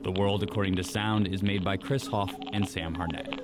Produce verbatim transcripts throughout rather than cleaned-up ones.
The World According to Sound is made by Chris Hoff and Sam Harnett.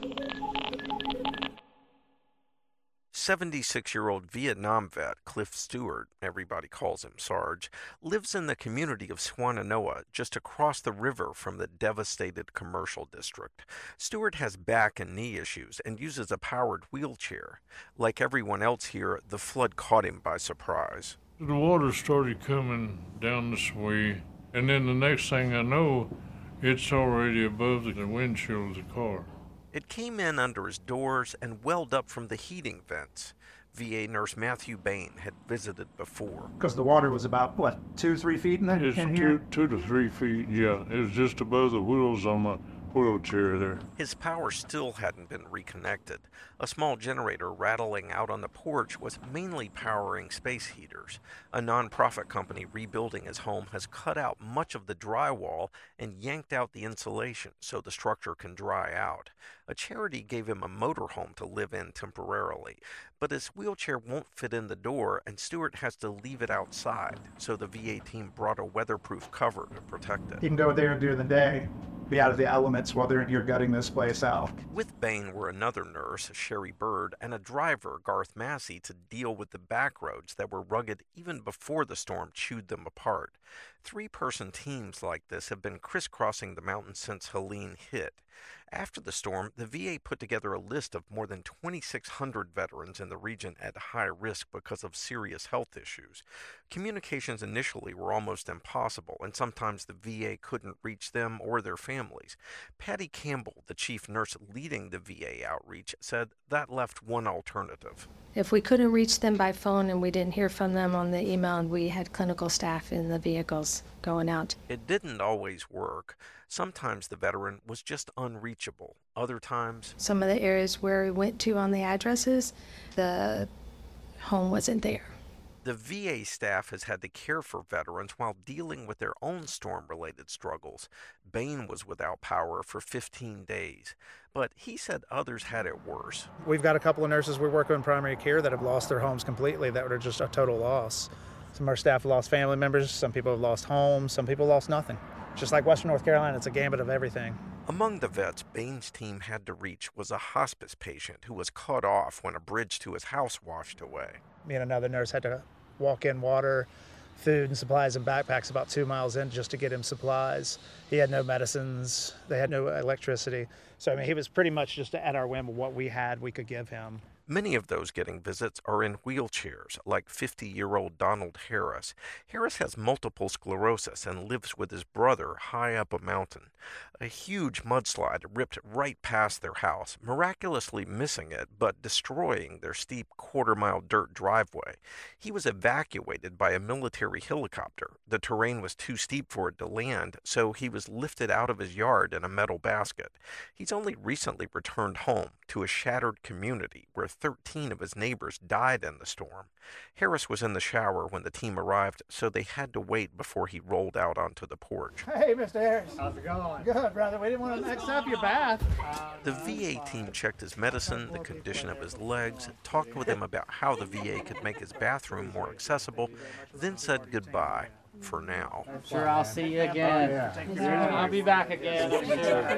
seventy-six-year-old Vietnam vet Cliff Stewart, everybody calls him Sarge, lives in the community of Swannanoa, just across the river from the devastated commercial district. Stewart has back and knee issues and uses a powered wheelchair. Like everyone else here, the flood caught him by surprise. The water started coming down this way, and then the next thing I know, it's already above the windshield of the car. It came in under his doors and welled up from the heating vents. V A nurse Matthew Bain had visited before. Because the water was about, what, two, three feet in, the, it's in two, here? Two to three feet, yeah. It was just above the wheels on my wheelchair there. His power still hadn't been reconnected. A small generator rattling out on the porch was mainly powering space heaters. A nonprofit company rebuilding his home has cut out much of the drywall and yanked out the insulation so the structure can dry out. A charity gave him a motorhome to live in temporarily, but his wheelchair won't fit in the door and Stewart has to leave it outside, so the V A team brought a weatherproof cover to protect it. You can go there during the day, be out of the elements while they're in here gutting this place out. With Bain were another nurse, Sherry Bird, and a driver, Garth Massey, to deal with the back roads that were rugged even before the storm chewed them apart. Three-person teams like this have been crisscrossing the mountains since Helene hit. After the storm, the V A put together a list of more than twenty-six hundred veterans in the region at high risk because of serious health issues. Communications initially were almost impossible, and sometimes the V A couldn't reach them or their families. Patty Campbell, the chief nurse leading the V A outreach, said that left one alternative. If we couldn't reach them by phone and we didn't hear from them on the email, and we had clinical staff in the vehicles going out. It didn't always work. Sometimes the veteran was just unreachable. Other times, some of the areas where we went to on the addresses, the home wasn't there. The V A staff has had to care for veterans while dealing with their own storm-related struggles. Bain was without power for fifteen days, but he said others had it worse. We've got a couple of nurses we work with in primary care that have lost their homes completely, that were just a total loss. Some of our staff have lost family members, some people have lost homes, some people lost nothing. Just like Western North Carolina, it's a gambit of everything. Among the vets Bain's team had to reach was a hospice patient who was cut off when a bridge to his house washed away. Me and another nurse had to walk in water, food and supplies and backpacks about two miles in just to get him supplies. He had no medicines. They had no electricity. So, I mean, he was pretty much just at our whim of what we had we could give him. Many of those getting visits are in wheelchairs, like fifty-year-old Donald Harris. Harris has multiple sclerosis and lives with his brother high up a mountain. A huge mudslide ripped right past their house, miraculously missing it, but destroying their steep quarter-mile dirt driveway. He was evacuated by a military helicopter. The terrain was too steep for it to land, so he was lifted out of his yard in a metal basket. He's only recently returned home to a shattered community where thirteen of his neighbors died in the storm. Harris was in the shower when the team arrived, so they had to wait before he rolled out onto the porch. Hey, Mister Harris. How's it going? Good, brother. We didn't want to mix up your bath. The V A team checked his medicine, the condition of his legs, talked with him about how the V A could make his bathroom more accessible, then said goodbye. For now. I'm sure I'll see you again. Oh, yeah. I'll be back again, I'm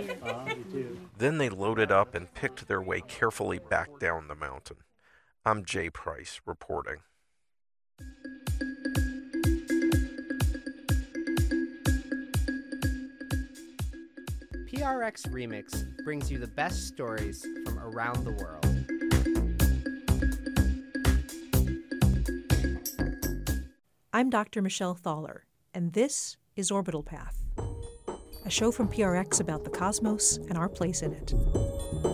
sure. Then they loaded up and picked their way carefully back down the mountain. I'm Jay Price reporting. P R X Remix brings you the best stories from around the world. I'm Doctor Michelle Thaller, and this is Orbital Path, a show from P R X about the cosmos and our place in it.